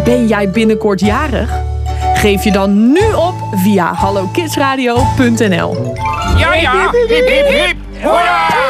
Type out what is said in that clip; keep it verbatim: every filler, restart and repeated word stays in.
Ben jij binnenkort jarig? Geef je dan nu op via hallo kids radio punt n l. Ja, ja. Hip, hip, hip. Hoera!